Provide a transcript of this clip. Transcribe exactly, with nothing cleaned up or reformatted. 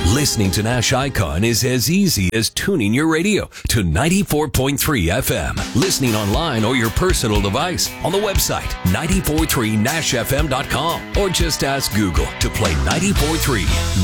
Listening to Nash Icon is as easy as tuning your radio to ninety-four point three F M. Listening online or your personal device on the website nine four three nash f m dot com, or just ask Google to play ninety-four point three